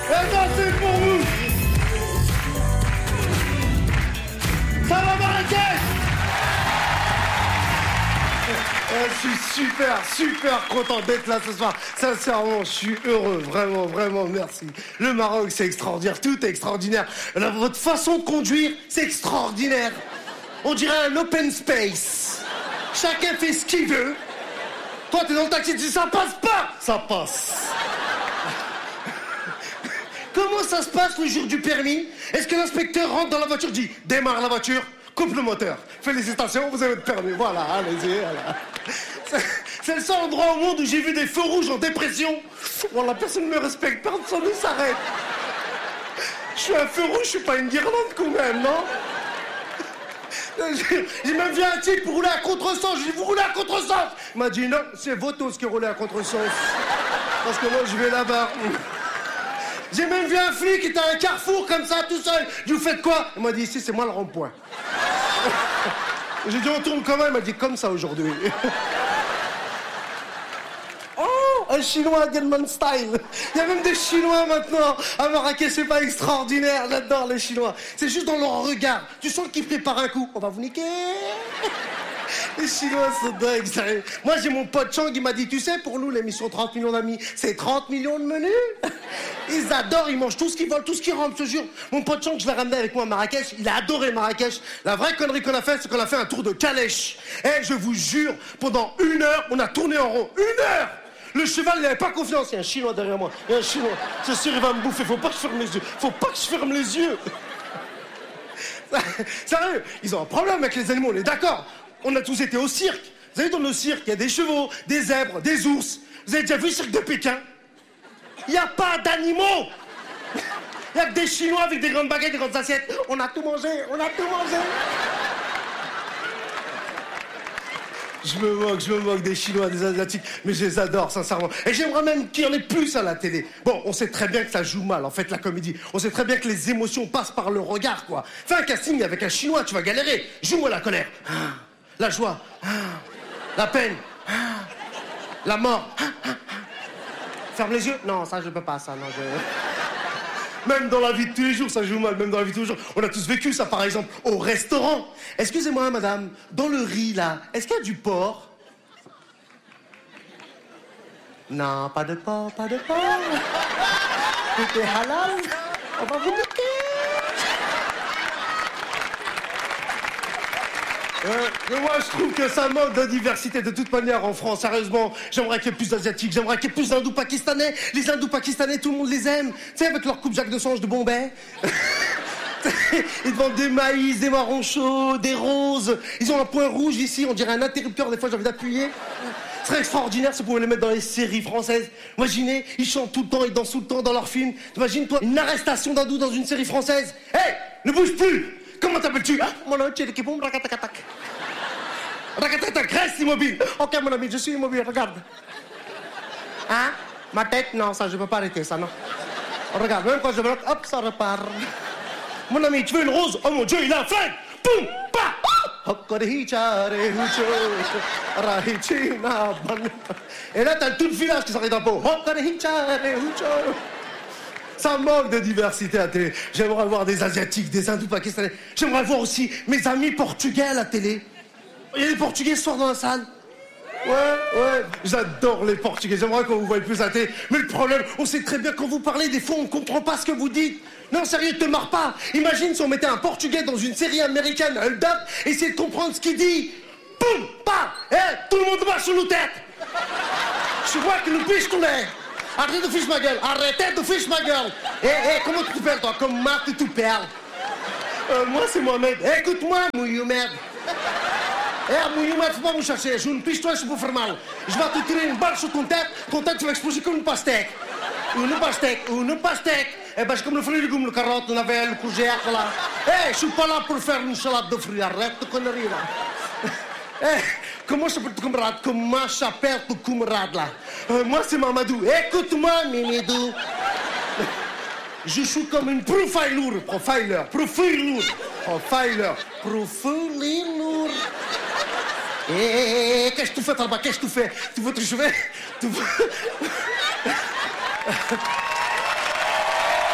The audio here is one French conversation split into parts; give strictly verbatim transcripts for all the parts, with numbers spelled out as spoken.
Et ça, c'est pour vous. Ça va, Marrakech? Je suis super, super content d'être là ce soir. Sincèrement, je suis heureux. Vraiment, vraiment, merci. Le Maroc, c'est extraordinaire. Tout est extraordinaire. La, votre façon de conduire, c'est extraordinaire. On dirait un open space. Chacun fait ce qu'il veut. Toi, t'es dans le taxi, tu dis ça passe pas. Ça passe. Comment ça se passe le jour du permis? Est-ce que l'inspecteur rentre dans la voiture, dit démarre la voiture, coupe le moteur. Félicitations, vous avez votre permis. Voilà, allez-y, voilà. C'est le seul endroit au monde où j'ai vu des feux rouges en dépression. Bon, la personne ne me respecte, personne ne s'arrête. Je suis un feu rouge, je suis pas une guirlande quand même, non? J'ai même vu un type pour rouler à contresens. J'ai dit, vous roulez à contresens? Il m'a dit, non, c'est Votos qui roulait à contresens. Parce que moi, je vais là-bas. J'ai même vu un flic qui était à un carrefour comme ça, tout seul. Je dis, vous faites quoi? Il m'a dit, ici, c'est moi le rond-point. J'ai dit, on tourne comment? Il m'a dit, comme ça aujourd'hui. Oh, un chinois Gelman style. Il y a même des chinois maintenant. À Marrakech, c'est pas extraordinaire. J'adore les chinois. C'est juste dans leur regard. Tu sens qu'ils préparent un coup. On va vous niquer. Les Chinois sont dingues, sérieux. Moi, j'ai mon pote Chang, il m'a dit, tu sais, pour nous, l'émission trente millions d'amis, c'est trente millions de menus. Ils adorent, ils mangent tout ce qu'ils veulent, tout ce qu'ils rentrent, je te jure. Mon pote Chang, je l'ai ramené avec moi à Marrakech, il a adoré Marrakech. La vraie connerie qu'on a fait, c'est qu'on a fait un tour de calèche. Et je vous jure, pendant une heure, on a tourné en rond. Une heure! Le cheval, il n'avait pas confiance. Il y a un Chinois derrière moi. Il y a un Chinois. C'est sûr, il va me bouffer. Faut pas que je ferme les yeux. Faut pas que je ferme les yeux. Sérieux, ils ont un problème avec les animaux, on est d'accord. On a tous été au cirque. Vous savez, dans le cirque, il y a des chevaux, des zèbres, des ours. Vous avez déjà vu le cirque de Pékin? Il n'y a pas d'animaux. Il n'y a que des Chinois avec des grandes baguettes, des grandes assiettes. On a tout mangé, on a tout mangé. Je me moque, je me moque des Chinois, des Asiatiques, mais je les adore, sincèrement. Et j'aimerais même qu'il y en ait plus à la télé. Bon, on sait très bien que ça joue mal, en fait, la comédie. On sait très bien que les émotions passent par le regard, quoi. Fais un casting avec un Chinois, tu vas galérer. Joue-moi la colère. Ah, la joie. Ah, la peine. Ah, la mort. Ah, ah, ah. Ferme les yeux. Non, ça, je peux pas, ça, non, je... Même dans la vie de tous les jours, ça joue mal, même dans la vie de tous les jours. On a tous vécu ça, par exemple, au restaurant. Excusez-moi, madame, dans le riz, là, est-ce qu'il y a du porc? Non, pas de porc, pas de porc. Tout est halal. On va vous niquer. Euh, moi, je trouve que ça manque de diversité de toute manière en France. Sérieusement, j'aimerais qu'il y ait plus d'Asiatiques, j'aimerais qu'il y ait plus d'Hindous pakistanais. Les Hindous pakistanais, tout le monde les aime. Tu sais, avec leur coupe Jacques de Sange de Bombay. Ils vendent des maïs, des marrons chauds, des roses. Ils ont un point rouge ici, on dirait un interrupteur. Des fois, j'ai envie d'appuyer. Ce serait extraordinaire si vous pouvez les mettre dans les séries françaises. Imaginez, ils chantent tout le temps, ils dansent tout le temps dans leur film. Imagine-toi une arrestation d'hindous dans une série française. Hé, hey, ne bouge plus. Comment t'appelles-tu? Ah, mon nom, c'est Kiboum, Rakatakatak. Rakatakatak, reste immobile. Ok, mon ami, je suis immobile, regarde. Hein? Ma tête, non, ça, je peux pas arrêter, ça, non. Regarde, même quand je bloque, hop, ça repart. Mon ami, tu veux une rose? Oh mon Dieu, il a faim! Boum! Pa! Et là, t'as tout le village qui s'arrête d'un pot. Ça manque de diversité à la télé. J'aimerais voir des Asiatiques, des Hindous pakistanais. J'aimerais voir aussi mes amis portugais à la télé. Il y a des Portugais ce soir dans la salle. Ouais, ouais, j'adore les Portugais. J'aimerais qu'on vous voie plus à la télé. Mais le problème, on sait très bien quand vous parlez, des fois, on ne comprend pas ce que vous dites. Non, sérieux, te marre pas. Imagine si on mettait un Portugais dans une série américaine, hold up, et essayer de comprendre ce qu'il dit. Boum, pas, eh, tout le monde marche sur nos têtes. Je vois que nous piche tous les... Arrêtez de fiche ma gueule, arrêtez de fiche ma gueule. Eh, eh, comment tu t'appelles, toi? Comment tu t'appelles? Euh, moi, c'est Mohamed. Écoute-moi, mouillou merde. Eh, mouillou merde, faut pas me chercher. Je ne piche toi, je peux faire mal. Je vais te tirer une balle sur ton tête, ton tête, tu vas exploser comme une pastèque. Une pastèque, une pastèque. Eh ben, c'est comme le fruit, le légume, le carotte, le navet, le courgette, là. Eh, je suis pas là pour faire une salade de fruits. Arrête de conneries, là. Eh, comment s'appelle ton camarade? Comment s'appelle ton camarade, là? Euh, moi, c'est Mamadou. Écoute-moi, Mimidou. Je suis comme une profiler, profiler, profiler, profiler, profiler. Eh, qu'est-ce que tu fais là-bas? Qu'est-ce que tu fais? Tu veux te jouer? Tu veux...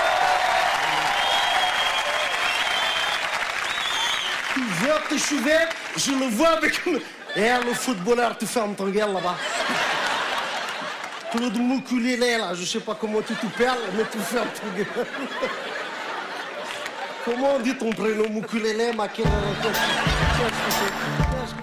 Tu vert, tu suis vert, je le vois avec... Eh, le footballeur, tu fermes ton gueule là-bas. Claude Moukulélé, là, je sais pas comment tu te perds, mais tu fermes ton gueule. Comment on dit ton prénom Moukulélé, ma...